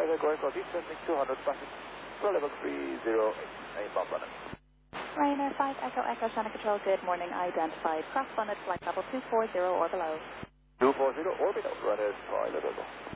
Ryanair going for descending 200 passengers, level 308, inbound London. Ryanair 5 Echo Echo Center Control, good morning. Identified cross-funded flight level 240 or below. 240 orbital, Ryanair 5 level.